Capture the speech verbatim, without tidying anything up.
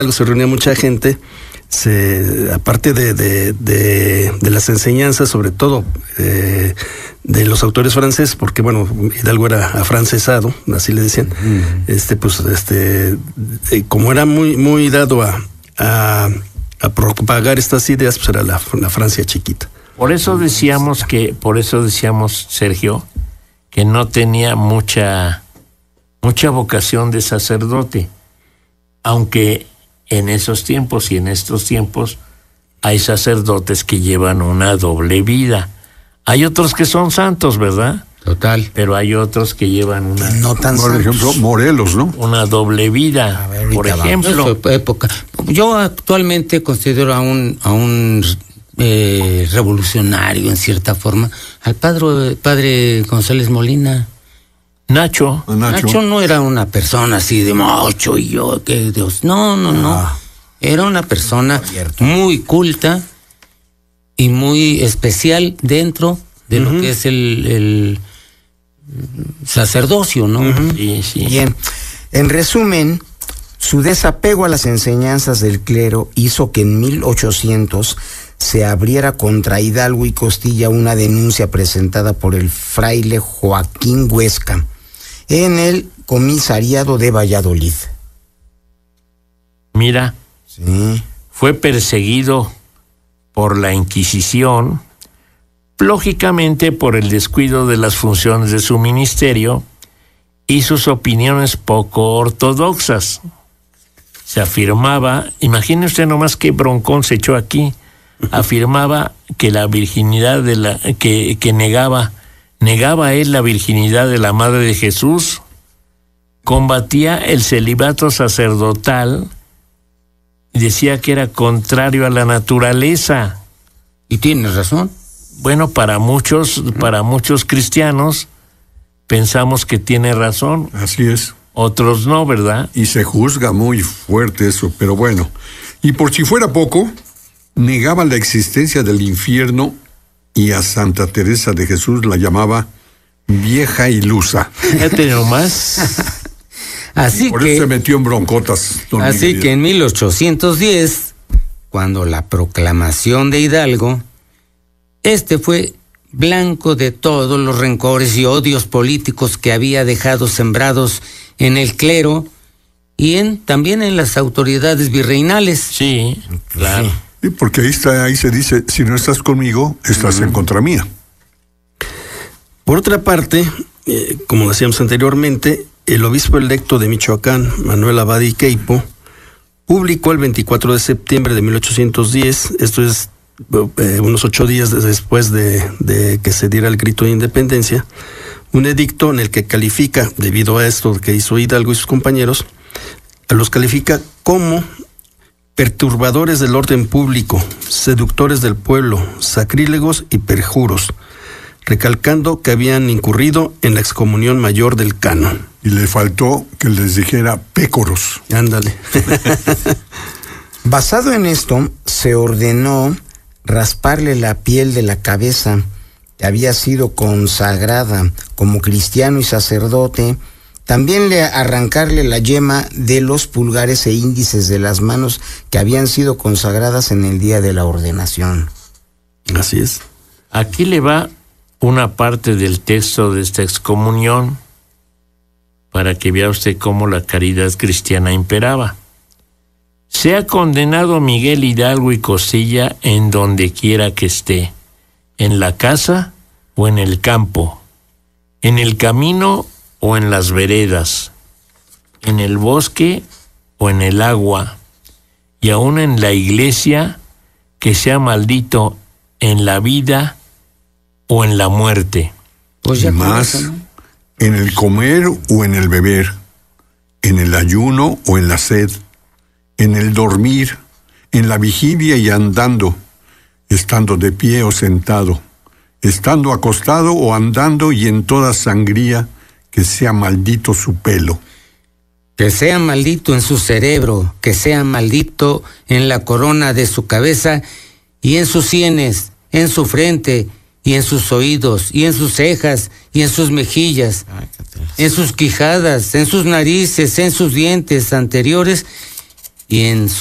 se reunía mucha gente, se, aparte de, de, de, de las enseñanzas, sobre todo eh, de los autores franceses, porque bueno, Hidalgo era afrancesado, así le decían, uh-huh. este, pues, este, eh, como era muy, muy dado a, a, a propagar estas ideas, pues era la, la Francia chiquita. Por eso decíamos que, por eso decíamos, Sergio, que no tenía mucha, mucha vocación de sacerdote, aunque en esos tiempos y en estos tiempos hay sacerdotes que llevan una doble vida. Hay otros que son santos, ¿verdad? Total. Pero hay otros que llevan una... No tan Por santos. ejemplo, Morelos, ¿no? Una doble vida. Ver, por ejemplo. Época. Yo actualmente considero a un, a un eh, revolucionario, en cierta forma, al padre, padre González Molina. Nacho. Nacho. Nacho no era una persona así de mocho y yo, que Dios. No, no, no. Ah. Era una persona Abierto. muy culta y muy especial dentro de uh-huh. lo que es el, el sacerdocio, ¿no? Uh-huh. Sí, sí. Bien, en resumen, su desapego a las enseñanzas del clero hizo que en mil ochocientos se abriera contra Hidalgo y Costilla una denuncia presentada por el fraile Joaquín Huesca en el comisariado de Valladolid. Mira, Sí. fue perseguido por la Inquisición, lógicamente por el descuido de las funciones de su ministerio y sus opiniones poco ortodoxas. Se afirmaba, imagine usted nomás qué broncón se echó aquí, afirmaba que la virginidad de la, que, que negaba, negaba él la virginidad de la Madre de Jesús, combatía el celibato sacerdotal, decía que era contrario a la naturaleza. Y tiene razón. Bueno, para muchos, para muchos cristianos pensamos que tiene razón. Así es. Otros no, ¿verdad? Y se juzga muy fuerte eso, pero bueno. Y por si fuera poco, negaba la existencia del infierno y a Santa Teresa de Jesús la llamaba vieja ilusa. Fíjate nomás. Así Por que, eso se metió en broncotas. Don así Miguel. que en mil ochocientos diez, cuando la proclamación de Hidalgo, este fue blanco de todos los rencores y odios políticos que había dejado sembrados en el clero y en también en las autoridades virreinales. Sí, claro. Sí. Sí, porque ahí está, ahí se dice, si no estás conmigo, estás uh-huh. en contra mía. Por otra parte, eh, como decíamos anteriormente, el obispo electo de Michoacán, Manuel Abad y Queipo, publicó el veinticuatro de septiembre de mil ochocientos diez, esto es eh, unos ocho días después de, de que se diera el grito de independencia, un edicto en el que califica, debido a esto que hizo Hidalgo y sus compañeros, los califica como perturbadores del orden público, seductores del pueblo, sacrílegos y perjuros, recalcando que habían incurrido en la excomunión mayor del canon. Y le faltó que les dijera pécoros. Ándale. Basado en esto, se ordenó rasparle la piel de la cabeza, que había sido consagrada como cristiano y sacerdote, también le arrancarle la yema de los pulgares e índices de las manos que habían sido consagradas en el día de la ordenación. Así es. Aquí le va una parte del texto de esta excomunión para que vea usted cómo la caridad cristiana imperaba. Sea condenado Miguel Hidalgo y Costilla en donde quiera que esté, en la casa o en el campo, en el camino o en las veredas, en el bosque o en el agua, y aún en la iglesia, que sea maldito en la vida o en la muerte. Pues ya Más, con eso, ¿no? en el comer o en el beber, en el ayuno o en la sed, en el dormir, en la vigilia y andando, estando de pie o sentado, estando acostado o andando, y en toda sangría, que sea maldito su pelo. Que sea maldito en su cerebro, que sea maldito en la corona de su cabeza y en sus sienes, en su frente y en sus oídos y en sus cejas y en sus mejillas, en sus quijadas, en sus narices, en sus dientes anteriores y en